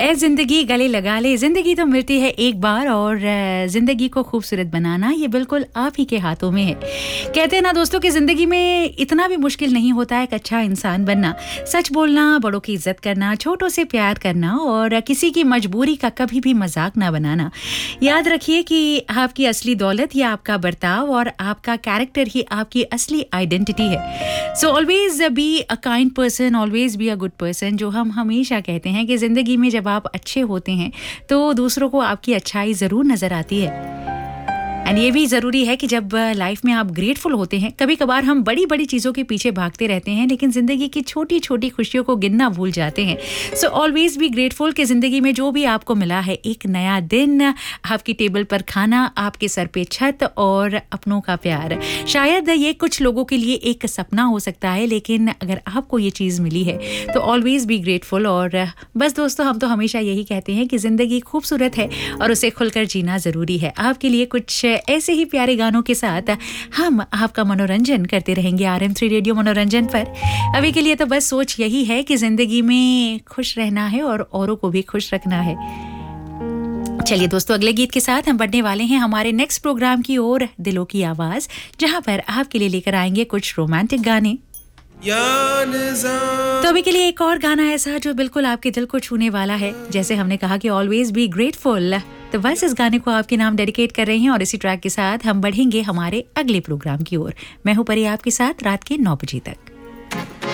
ए जिंदगी गले लगा ले, जिंदगी तो मिलती है एक बार और जिंदगी को खूबसूरत बनाना ये बिल्कुल आप ही के हाथों में है। कहते हैं ना दोस्तों कि जिंदगी में इतना भी मुश्किल नहीं होता है एक अच्छा इंसान बनना। सच बोलना, बड़ों की इज्जत करना, छोटों से प्यार करना और किसी की मजबूरी का कभी भी मजाक ना बनाना। याद रखिए कि आपकी असली दौलत या आपका बर्ताव और आपका कैरेक्टर ही आपकी असली आइडेंटिटी है। So always be a kind person, always be a good person. जो हम हमेशा कहते हैं कि जिंदगी में जब आप अच्छे होते हैं तो दूसरों को आपकी अच्छाई जरूर नजर आती है। एंड ये भी ज़रूरी है कि जब लाइफ में आप ग्रेटफुल होते हैं, कभी कभार हम बड़ी बड़ी चीज़ों के पीछे भागते रहते हैं लेकिन ज़िंदगी की छोटी छोटी खुशियों को गिनना भूल जाते हैं। सो ऑलवेज बी ग्रेटफुल कि ज़िंदगी में जो भी आपको मिला है, एक नया दिन, आपकी टेबल पर खाना, आपके सर पे छत और अपनों का प्यार। शायद ये कुछ लोगों के लिए एक सपना हो सकता है, लेकिन अगर आपको ये चीज़ मिली है तो ऑलवेज बी ग्रेटफुल। और बस दोस्तों, हम तो हमेशा यही कहते हैं कि ज़िंदगी खूबसूरत है और उसे खुलकर जीना ज़रूरी है। आपके लिए कुछ ऐसे ही प्यारे गानों के साथ हम आपका मनोरंजन करते रहेंगे RM3 रेडियो मनोरंजन पर। अभी के लिए तो बस सोच यही है कि जिंदगी में खुश रहना है और औरों को भी खुश रखना है। चलिए दोस्तों, अगले गीत के साथ हम बढ़ने वाले हैं हमारे नेक्स्ट प्रोग्राम की ओर, दिलों की आवाज, जहां पर आपके लिए लेकर आएंगे कुछ रोमांटिक गाने। तो अभी के लिए एक और गाना ऐसा जो बिल्कुल आपके दिल को छूने वाला है। जैसे हमने कहा कि ऑलवेज बी ग्रेटफुल, तो बस इस गाने को आपके नाम डेडिकेट कर रहे हैं और इसी ट्रैक के साथ हम बढ़ेंगे हमारे अगले प्रोग्राम की ओर। मैं हूं परी आपके साथ रात के 9 बजे तक।